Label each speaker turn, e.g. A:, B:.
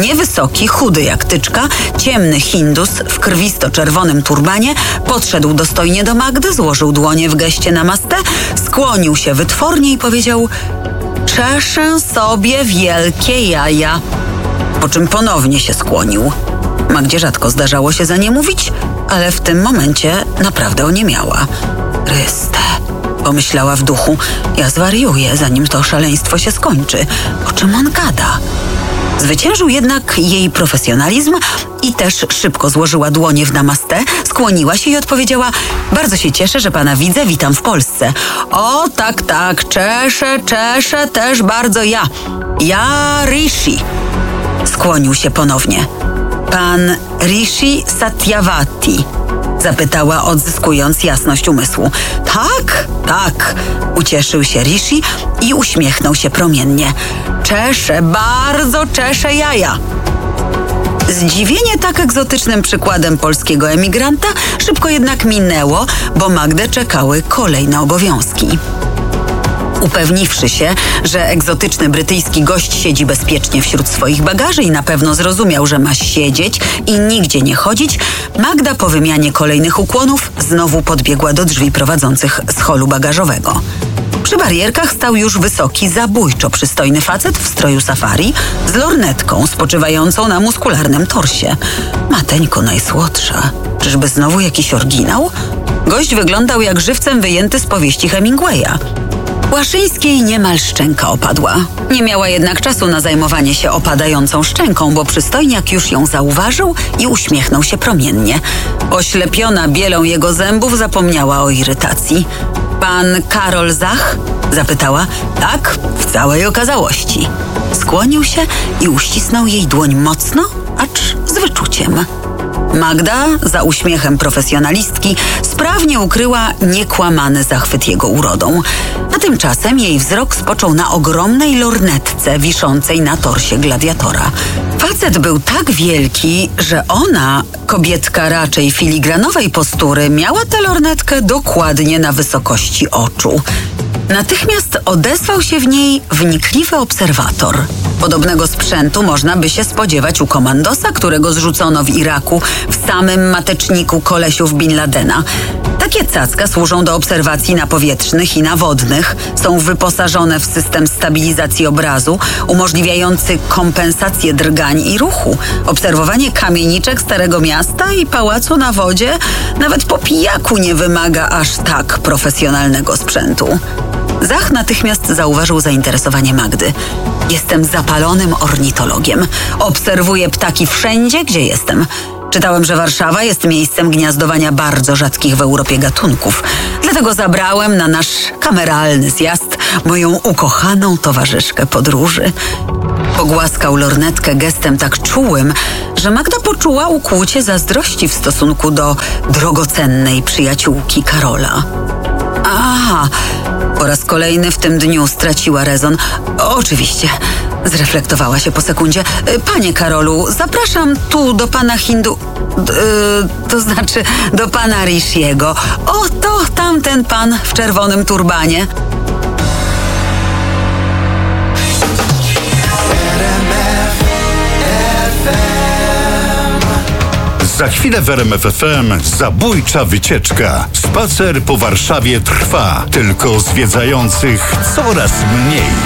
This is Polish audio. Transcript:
A: Niewysoki, chudy jak tyczka, ciemny Hindus w krwisto-czerwonym turbanie podszedł dostojnie do Magdy, złożył dłonie w geście namaste, skłonił się wytwornie i powiedział: czeszę sobie wielkie jaja. Po czym ponownie się skłonił. Magdzie rzadko zdarzało się za nie mówić, ale w tym momencie naprawdę oniemiała. Chryste, pomyślała w duchu, ja zwariuję, zanim to szaleństwo się skończy. O czym on gada? Zwyciężył jednak jej profesjonalizm i też szybko złożyła dłonie w namaste, skłoniła się i odpowiedziała: bardzo się cieszę, że pana widzę, witam w Polsce. O, tak, czeszę też bardzo ja. Ja Rishi. Skłonił się ponownie. Pan Rishi Satyavati? Zapytała, odzyskując jasność umysłu. Tak, ucieszył się Rishi i uśmiechnął się promiennie. Bardzo czeszę jaja. Zdziwienie tak egzotycznym przykładem polskiego emigranta szybko jednak minęło, bo Magdę czekały kolejne obowiązki. Upewniwszy się, że egzotyczny brytyjski gość siedzi bezpiecznie wśród swoich bagaży i na pewno zrozumiał, że ma siedzieć i nigdzie nie chodzić, Magda po wymianie kolejnych ukłonów znowu podbiegła do drzwi prowadzących z holu bagażowego. Przy barierkach stał już wysoki, zabójczo przystojny facet w stroju safari z lornetką spoczywającą na muskularnym torsie. Mateńko najsłodsza. Czyżby znowu jakiś oryginał? Gość wyglądał jak żywcem wyjęty z powieści Hemingwaya. Łaszyńskiej niemal szczęka opadła. Nie miała jednak czasu na zajmowanie się opadającą szczęką, bo przystojniak już ją zauważył i uśmiechnął się promiennie. Oślepiona bielą jego zębów zapomniała o irytacji. Pan Karol Zach? Zapytała. Tak, w całej okazałości. Skłonił się i uścisnął jej dłoń mocno, acz z wyczuciem. Magda, za uśmiechem profesjonalistki, sprawnie ukryła niekłamany zachwyt jego urodą. A tymczasem jej wzrok spoczął na ogromnej lornetce wiszącej na torsie gladiatora. Facet był tak wielki, że ona, kobietka raczej filigranowej postury, miała tę lornetkę dokładnie na wysokości oczu. Natychmiast odezwał się w niej wnikliwy obserwator. Podobnego sprzętu można by się spodziewać u komandosa, którego zrzucono w Iraku w samym mateczniku kolesiów Bin Ladena. Takie cacka służą do obserwacji napowietrznych i nawodnych. Są wyposażone w system stabilizacji obrazu, umożliwiający kompensację drgań i ruchu. Obserwowanie kamieniczek Starego Miasta i pałacu na wodzie nawet po pijaku nie wymaga aż tak profesjonalnego sprzętu. Zach natychmiast zauważył zainteresowanie Magdy. Jestem zapalonym ornitologiem. Obserwuję ptaki wszędzie, gdzie jestem. Czytałem, że Warszawa jest miejscem gniazdowania bardzo rzadkich w Europie gatunków. Dlatego zabrałem na nasz kameralny zjazd moją ukochaną towarzyszkę podróży. Pogłaskał lornetkę gestem tak czułym, że Magda poczuła ukłucie zazdrości w stosunku do drogocennej przyjaciółki Karola. Aha, po raz kolejny w tym dniu straciła rezon. Oczywiście, zreflektowała się po sekundzie. Panie Karolu, zapraszam tu do pana to znaczy do pana Rishiego. Oto tamten pan w czerwonym turbanie.
B: Za chwilę w RMF FM zabójcza wycieczka. Spacer po Warszawie trwa, tylko zwiedzających coraz mniej.